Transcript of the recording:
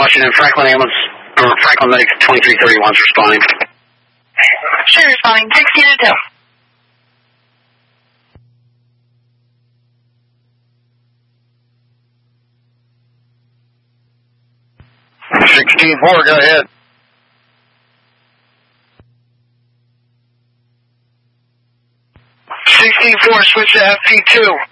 Washington, Franklin ambulance, or Franklin Medic 2331's responding. Sure, responding. 16 to 2. 16-4, go ahead. 16-4, switch to FP2.